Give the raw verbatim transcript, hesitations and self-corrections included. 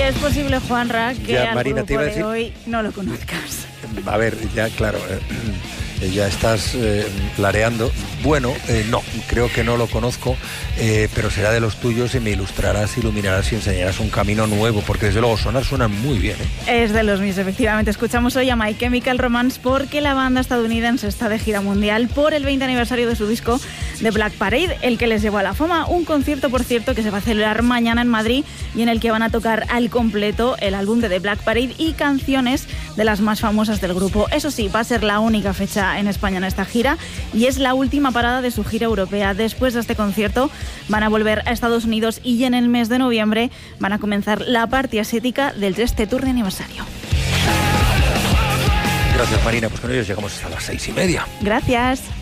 Es posible, Juanra, que ya, al Marina, grupo te iba a de decir... hoy no lo conozcas. A ver, ya claro, eh, ya estás eh, lareando. Bueno, eh, no, creo que no lo conozco, eh, pero será de los tuyos y me ilustrarás, iluminarás y enseñarás un camino nuevo, porque desde luego sonar suena muy bien, ¿eh? Es de los míos, efectivamente. Escuchamos hoy a My Chemical Romance porque la banda estadounidense está de gira mundial por el veinte aniversario de su disco The Black Parade, el que les llevó a la fama. Un concierto, por cierto, que se va a celebrar mañana en Madrid y en el que van a tocar al completo el álbum de The Black Parade y canciones de las más famosas del grupo. Eso sí, va a ser la única fecha en España en esta gira y es la última parada de su gira europea. Después de este concierto van a volver a Estados Unidos y en el mes de noviembre van a comenzar la parte asiática del este tour de aniversario. Gracias, Marina. Pues con ellos llegamos hasta las seis y media. Gracias.